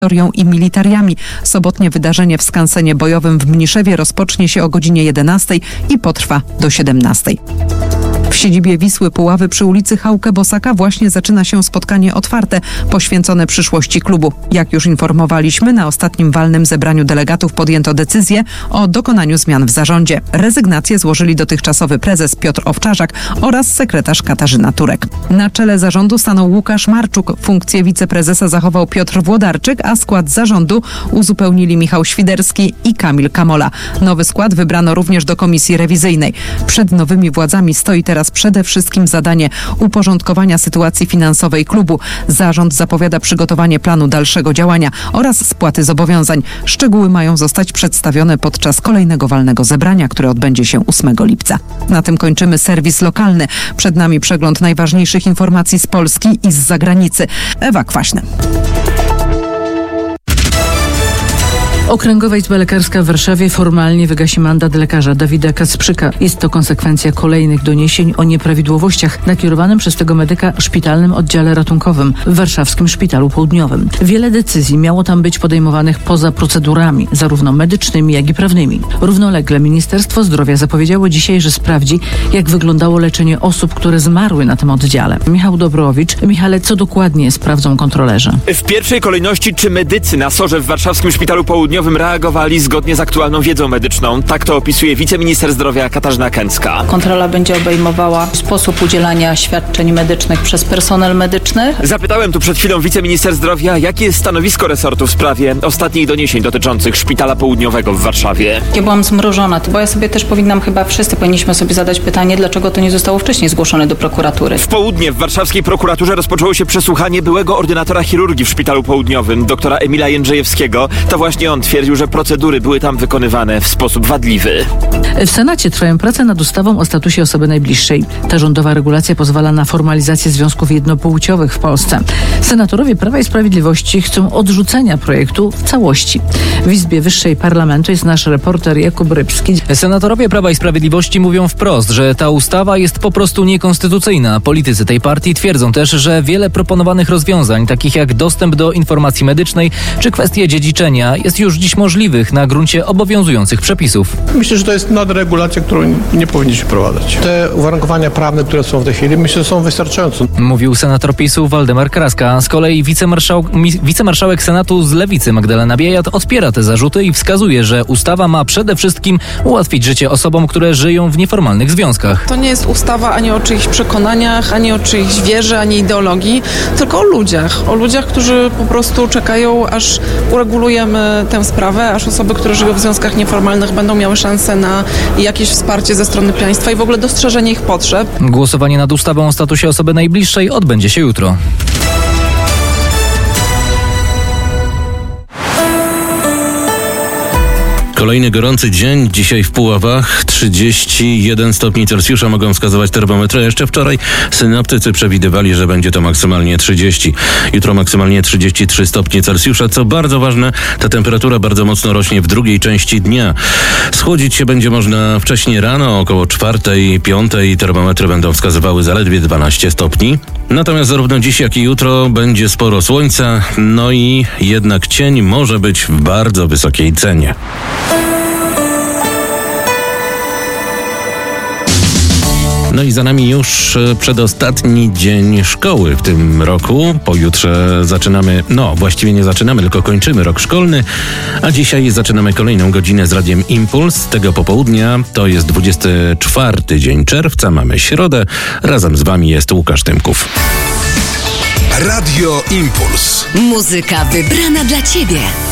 i militariami. Sobotnie wydarzenie w skansenie bojowym w Mniszewie rozpocznie się o godzinie 11 i potrwa do 17. W siedzibie Wisły Puławy przy ulicy Hauke-Bosaka właśnie zaczyna się spotkanie otwarte, poświęcone przyszłości klubu. Jak już informowaliśmy, na ostatnim walnym zebraniu delegatów podjęto decyzję o dokonaniu zmian w zarządzie. Rezygnację złożyli dotychczasowy prezes Piotr Owczarzak oraz sekretarz Katarzyna Turek. Na czele zarządu stanął Łukasz Marczuk. Funkcję wiceprezesa zachował Piotr Włodarczyk, a skład zarządu uzupełnili Michał Świderski i Kamil Kamola. Nowy skład wybrano również do komisji rewizyjnej. Przed nowymi władzami stoi teraz przede wszystkim zadanie uporządkowania sytuacji finansowej klubu. Zarząd zapowiada przygotowanie planu dalszego działania oraz spłaty zobowiązań. Szczegóły mają zostać przedstawione podczas kolejnego walnego zebrania, które odbędzie się 8 lipca. Na tym kończymy serwis lokalny. Przed nami przegląd najważniejszych informacji z Polski i z zagranicy. Ewa Kwaśny. Okręgowa Izba Lekarska w Warszawie formalnie wygasi mandat lekarza Dawida Kasprzyka. Jest to konsekwencja kolejnych doniesień o nieprawidłowościach nakierowanym przez tego medyka szpitalnym oddziale ratunkowym w warszawskim Szpitalu Południowym. Wiele decyzji miało tam być podejmowanych poza procedurami, zarówno medycznymi, jak i prawnymi. Równolegle Ministerstwo Zdrowia zapowiedziało dzisiaj, że sprawdzi, jak wyglądało leczenie osób, które zmarły na tym oddziale. Michał Dobrowicz. Michale, co dokładnie sprawdzą kontrolerzy? W pierwszej kolejności, czy medycy na SOR-ze w warszawskim Szpitalu Południowym reagowali zgodnie z aktualną wiedzą medyczną. Tak to opisuje wiceminister zdrowia Katarzyna Kęcka. Kontrola będzie obejmowała sposób udzielania świadczeń medycznych przez personel medyczny. Zapytałem tu przed chwilą wiceminister zdrowia, jakie jest stanowisko resortu w sprawie ostatnich doniesień dotyczących Szpitala Południowego w Warszawie. Ja byłam zmrożona, bo ja sobie też wszyscy powinniśmy sobie zadać pytanie, dlaczego to nie zostało wcześniej zgłoszone do prokuratury. W południe w warszawskiej prokuraturze rozpoczęło się przesłuchanie byłego ordynatora chirurgii w Szpitalu Południowym, doktora Emila Jędrzejewskiego. To właśnie on twierdził, że procedury były tam wykonywane w sposób wadliwy. W Senacie trwają prace nad ustawą o statusie osoby najbliższej. Ta rządowa regulacja pozwala na formalizację związków jednopłciowych w Polsce. Senatorowie Prawa i Sprawiedliwości chcą odrzucenia projektu w całości. W Izbie Wyższej Parlamentu jest nasz reporter Jakub Rybski. Senatorowie Prawa i Sprawiedliwości mówią wprost, że ta ustawa jest po prostu niekonstytucyjna. Politycy tej partii twierdzą też, że wiele proponowanych rozwiązań, takich jak dostęp do informacji medycznej czy kwestie dziedziczenia, jest już dziś możliwych na gruncie obowiązujących przepisów. Myślę, że to jest nadregulacja, którą nie powinniśmy wprowadzać. Te uwarunkowania prawne, które są w tej chwili, myślę, że są wystarczające. Mówił senator PiS-u Waldemar Kraska. Z kolei wicemarszałek Senatu z Lewicy Magdalena Biejat odpiera te zarzuty i wskazuje, że ustawa ma przede wszystkim ułatwić życie osobom, które żyją w nieformalnych związkach. To nie jest ustawa ani o czyichś przekonaniach, ani o czyichś wierze, ani ideologii, tylko o ludziach. O ludziach, którzy po prostu czekają, aż uregulujemy tę sprawę, aż osoby, które żyją w związkach nieformalnych, będą miały szansę na jakieś wsparcie ze strony państwa i w ogóle dostrzeżenie ich potrzeb. Głosowanie nad ustawą o statusie osoby najbliższej odbędzie się jutro. Kolejny gorący dzień. Dzisiaj w Puławach 31 stopni Celsjusza mogą wskazywać termometry. Jeszcze wczoraj synoptycy przewidywali, że będzie to maksymalnie 30. Jutro maksymalnie 33 stopnie Celsjusza. Co bardzo ważne, ta temperatura bardzo mocno rośnie w drugiej części dnia. Schłodzić się będzie można wcześniej rano, około 4, 5. Termometry będą wskazywały zaledwie 12 stopni. Natomiast zarówno dziś, jak i jutro będzie sporo słońca, no i jednak cień może być w bardzo wysokiej cenie. No i za nami już przedostatni dzień szkoły w tym roku. Pojutrze zaczynamy, właściwie nie zaczynamy, tylko kończymy rok szkolny, a dzisiaj zaczynamy kolejną godzinę z Radiem Impuls. Tego popołudnia to jest 24 dzień czerwca, mamy środę. Razem z wami jest Łukasz Tymków. Radio Impuls. Muzyka wybrana dla ciebie.